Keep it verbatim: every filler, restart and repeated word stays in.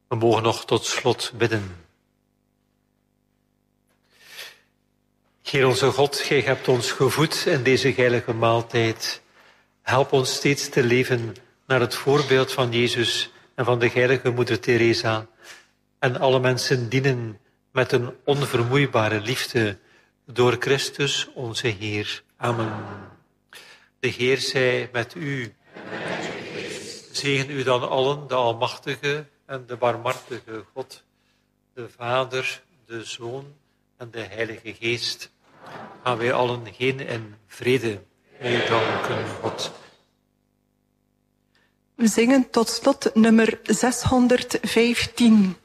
We mogen nog tot slot bidden. Heer onze God, gij hebt ons gevoed in deze heilige maaltijd. Help ons steeds te leven naar het voorbeeld van Jezus en van de heilige moeder Teresa. En alle mensen dienen met een onvermoeibare liefde door Christus onze Heer. Amen. De Heer zij met u. Zegen u dan allen, de Almachtige en de barmhartige God, de Vader, de Zoon en de Heilige Geest. Gaan wij allen heen in vrede. Wij danken God. We zingen tot slot nummer zeshonderdvijftien.